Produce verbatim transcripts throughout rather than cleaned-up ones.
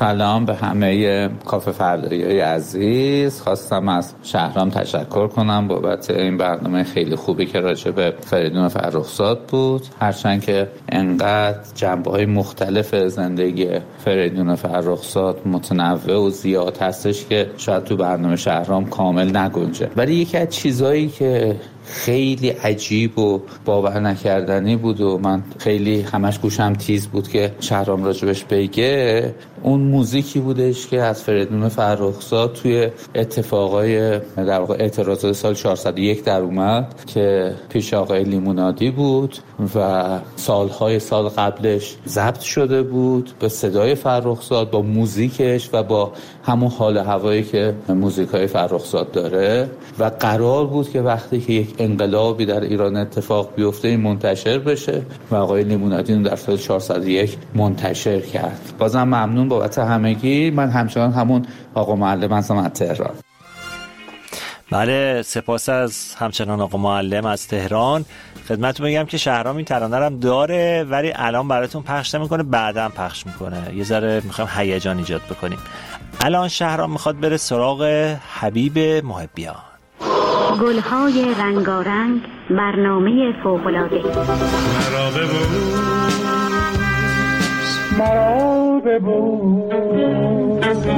سلام به همه کافه فردایی عزیز. خواستم از شهرام تشکر کنم بابت این برنامه خیلی خوبی که راجع به فریدون فرخزاد بود. هرچند که انقدر جنبه‌های مختلف زندگی فریدون فرخزاد متنوع و زیاد هستش که شاید تو برنامه شهرام کامل نگنجه، ولی یکی از چیزایی که خیلی عجیب و باور نکردنی بود و من خیلی همش گوشم تیز بود که شهرام راجبش بگه، اون موزیکی بودش که از فریدون فرخزاد توی اتفاقای در واقع اعتراضات سال چهارصد و یک در اومد که پیش آقای لیمونادی بود و سالهای سال قبلش ضبط شده بود به صدای فرخزاد با موزیکش و با همون حال هوایی که موزیکای فرخزاد داره و قرار بود که وقتی که یک انقلابی در ایران اتفاق بیفته این منتشر بشه و آقای لیمونادی در سال چهارصد و یک منتشر کرد. بازم ممنون بابت همگی. من همچنان همون آقا معلم هستم از تهران. بله، سپاس از همچنان آقا معلم از تهران. خدمتتون بگم که شهرام این ترانه رو هم داره ولی الان براتون پخش نمی‌کنه، بعداً پخش میکنه. یه ذره میخوایم هیجان ایجاد بکنیم. الان شهرام میخواد بره سراغ حبیب محبیان. گلهای رنگارنگ، برنامه فوق‌العاده. مرا ببوس، مرا ببوس.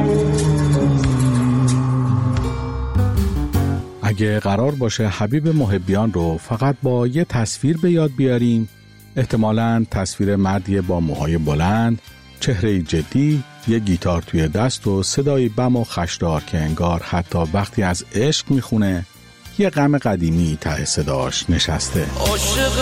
اگه قرار باشه حبیب محبیان رو فقط با یه تصویر به یاد بیاریم، احتمالاً تصویر مردی با موهای بلند، چهره جدی، یه گیتار توی دست و صدای بم و خشدار که انگار حتی وقتی از عشق میخونه یه غم قدیمی ته صداش نشسته. عاشق